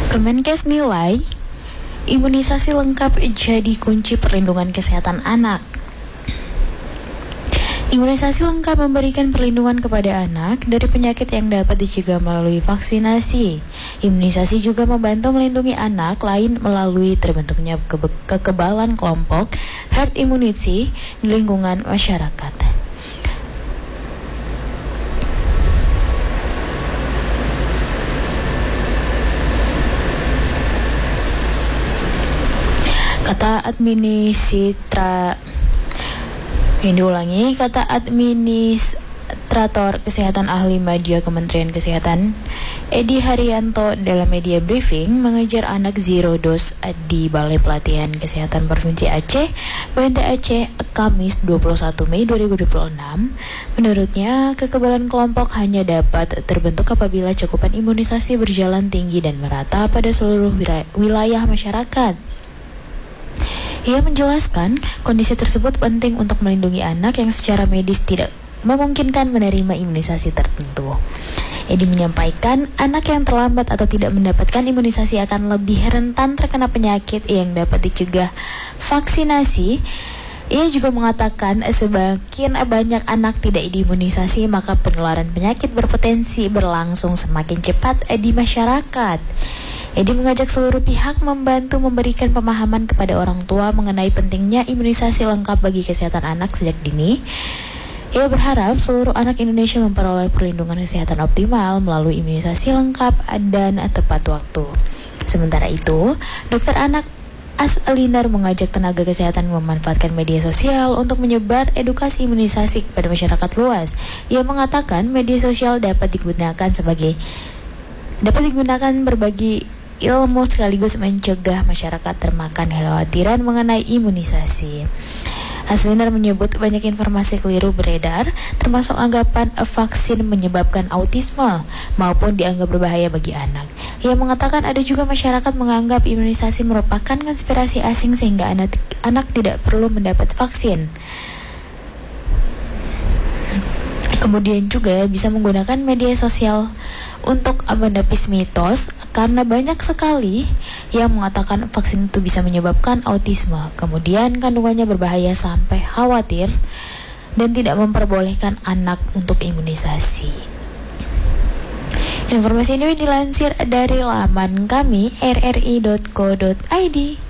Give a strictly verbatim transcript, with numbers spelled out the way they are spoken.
Kemenkes nilai imunisasi lengkap jadi kunci perlindungan kesehatan anak. Imunisasi lengkap memberikan perlindungan kepada anak dari penyakit yang dapat dicegah melalui vaksinasi. Imunisasi juga membantu melindungi anak lain melalui terbentuknya kebe- kekebalan kelompok herd immunity di lingkungan masyarakat. Kata administra Ini diulangi, kata administrator kesehatan ahli media Kementerian Kesehatan Edi Haryanto dalam media briefing mengejar anak zero dose di Balai Pelatihan Kesehatan Provinsi Aceh, Banda Aceh, Kamis dua puluh satu Mei dua ribu dua puluh enam. Menurutnya, kekebalan kelompok hanya dapat terbentuk apabila cakupan imunisasi berjalan tinggi dan merata pada seluruh wilayah masyarakat. Ia menjelaskan, kondisi tersebut penting untuk melindungi anak yang secara medis tidak memungkinkan menerima imunisasi tertentu. Edi menyampaikan, anak yang terlambat atau tidak mendapatkan imunisasi akan lebih rentan terkena penyakit yang dapat dicegah vaksinasi. Ia juga mengatakan, semakin banyak anak tidak diimunisasi, maka penularan penyakit berpotensi berlangsung semakin cepat di masyarakat. Edi mengajak seluruh pihak membantu memberikan pemahaman kepada orang tua mengenai pentingnya imunisasi lengkap bagi kesehatan anak sejak dini. Ia berharap seluruh anak Indonesia memperoleh perlindungan kesehatan optimal melalui imunisasi lengkap dan tepat waktu. Sementara itu, dokter anak Aslinar mengajak tenaga kesehatan memanfaatkan media sosial untuk menyebar edukasi imunisasi kepada masyarakat luas. Ia mengatakan media sosial dapat digunakan sebagai dapat digunakan berbagi ilmu sekaligus mencegah masyarakat termakan kekhawatiran mengenai imunisasi. Aslinar menyebut banyak informasi keliru beredar, termasuk anggapan vaksin menyebabkan autisme maupun dianggap berbahaya bagi anak. Ia mengatakan ada juga masyarakat menganggap imunisasi merupakan konspirasi asing sehingga anak, anak tidak perlu mendapat vaksin. Kemudian juga bisa menggunakan media sosial untuk menepis mitos karena banyak sekali yang mengatakan vaksin itu bisa menyebabkan autisme. Kemudian kandungannya berbahaya sampai khawatir dan tidak memperbolehkan anak untuk imunisasi. Informasi ini dilansir dari laman kami r r i dot co dot i d.